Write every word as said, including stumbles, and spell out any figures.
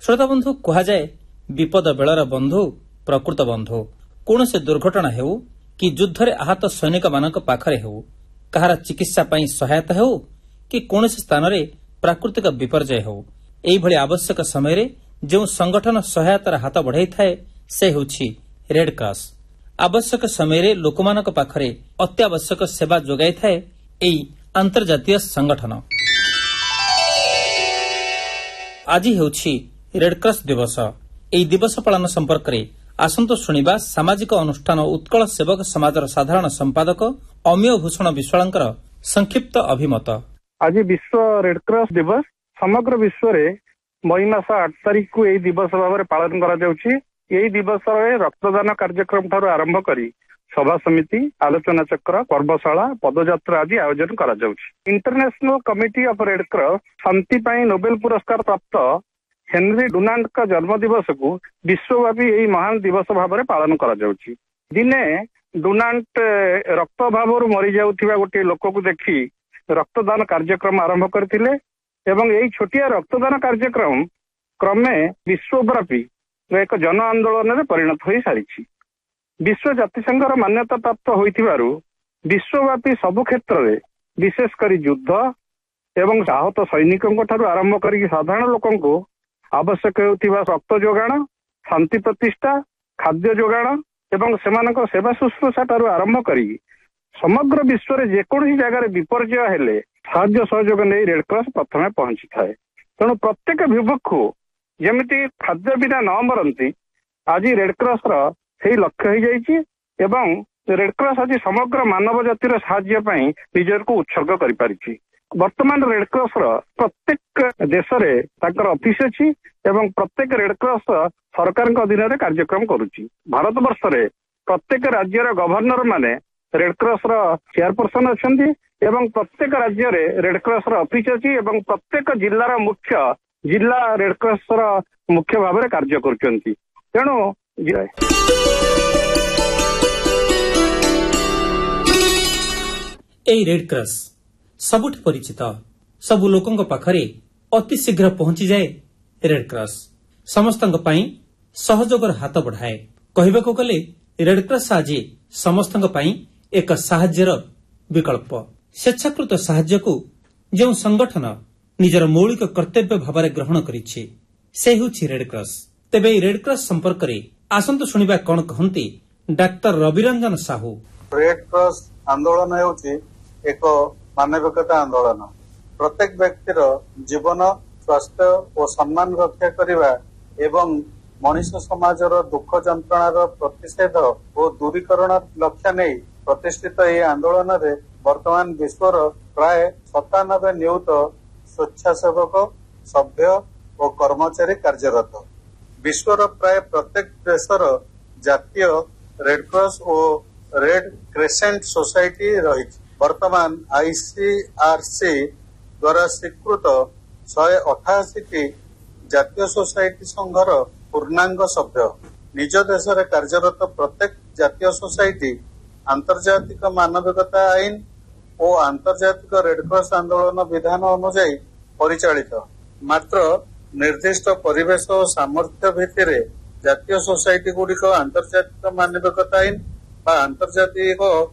श्रोता बंधु कहुए विपद बेलर बंधु प्रकृत बंधु। कौन से दुर्घटना हेउ कि युद्ध आहत सैनिक मानक पाखरे हेउ, कहार चिकित्सा पाई सहायता हेउ कि कौन से स्थान में प्राकृतिक विपर्यय हेउ, एही भली आवश्यक समय जो संगठन सहायतार हाथ बढ़ाई थाए से हेउछि रेड क्रॉस। आवश्यक समय लोकमानक पाखरे अत्यावश्यक सेवा जोगाई थाए एही अंतर्जातीय संगठन। आज हेउछि रेड क्रॉस दिवस। एही दिवस पालन संपर्क में आसंतो शुणिबा सामाजिक अनुष्ठान उत्कल सेवक समाजर साधारण संपादक अमीय भूषण विश्वालंकर संक्षिप्त अभिमत। आज विश्व रेड क्रॉस दिवस समग्र विश्व में मई मास आठ तारीख को यही दिवस भाव में पालन करा जाउछि। यही दिवस में रक्तदान कार्यक्रम ठारू आरंभ करी सभा समिति, आलोचना चक्र, पर्वशाला, पदयात्रा आदि आयोजन करा जाउछि। International committee of red cross Shanti pi Nobel पुरस्कार प्राप्त हेनरी डुनांट का जन्म दिवस को विश्वव्यापी यही महान दिवस भाव में पालन करा जाउछि। दिने डुनांट रक्त अभाव मरी जाउथिबा गोटे लोक को देखी रक्तदान कार्यक्रम आरंभ करथिले एवं यही छोटिया रक्तदान कार्यक्रम क्रमे विश्वव्यापी एक जन आंदोलन में परिणत हो सारी। विश्व जातिसंघर मान्यता प्राप्त होइथिबारु विश्वव्यापी सबु क्षेत्र में विशेषकर युद्ध एवं आहत सैनिकों ठारू आरंभ करी साधारण लोकंको आवश्यक होतिबा रक्त जोगाण, शांति प्रतिष्ठा, खाद्य जोगाण एवं सेमानक सेवा शुश्रूषा ठारू आरंभ करी समग्र विश्व में जेकोसी जगह विपर्यय हेले साहाय्य सहयोग नहीं रेड क्रॉस प्रथमे पहुंची थाए। तेणु प्रत्येक विभक्ष जमिति खाद्य बिना न मरती आज रेड क्रॉस रही लक्ष्य हो जाइए एवं रेड क्रॉस आज समग्र मानव जातिर साहाय्य पाई निजर को उत्सर्ग कर पारिछि। वर्तमान रेड क्रॉस प्रत्येक देश रे ताकर ऑफिस अछि एवं प्रत्येक रेड क्रॉस सरकार अधीन रे कार्यक्रम करुछि। भारत वर्ष रे प्रत्येक राज्यर गवर्नर माने रेड क्रॉस चेयरपर्सन अछंती एवं प्रत्येक राज्य रे रेड क्रॉस ऑफिस अछि एवं प्रत्येक जिल्लार मुख्य जिला रेड क्रॉस मुख्य भाव में कार्य करुछंती। तेणु एही रेड क्रॉस सबुठ परिचित, सबु लोकंक पाखरे अति शीघ्र पहुंची जाए। रेड क्रॉस समस्तंक पाई सहयोगर हाथ बढ़ाए। कहबाको गले रेड क्रॉस आज समस्तंक पाई एक साहाय्यर विकल्प। स्वेच्छाकृत साहाय्य को जो संगठन निजर मौलिक कर्तव्य भाव में ग्रहण करिछि से हेउछि रेड क्रॉस। तेबे रेड क्रॉस संपर्क में आसंतो शुणिबा कोन कहंती doctor Raviranjan Sahu. Red cross आंदोलन हेउछि एक मानविकता आंदोलन। प्रत्येक व्यक्तिर जीवन, स्वास्थ्य और सम्मान रक्षा करने एवं मनुष्य समाजर दुख जंत्रणार प्रतिषेध और दूरीकरण लक्ष्य नहीं प्रतिष्ठित यह आंदोलन रे वर्तमान विश्वर प्राय सतानबे नियुत स्वेच्छासेवक, सभ्य और कर्मचारी कार्यरत। विश्वर प्राय प्रत्येक देशर जातीय रेड क्रॉस और रेड क्रेसेंट सोसाइटी रही। वर्तमान आईसीआरसी द्वारा स्वीकृत शहे अठाशी टी जातीय सोसाइटी संघर पूर्णांग सभ्य। निज देश में कार्यरत प्रत्येक जातीय सोसाइटी आंतर्जातिक मानविकता आईन और आंतर्जातिक रेड क्रॉस आंदोलन विधान अनुଯାयी परिचालित। मात्र निर्दिष्ट परिवेश और सामर्थ्य भित्तिर जातीय सोसाइटी गुड़िक आंतर्जातिक मानविकता आईन बा आंतर्जातिक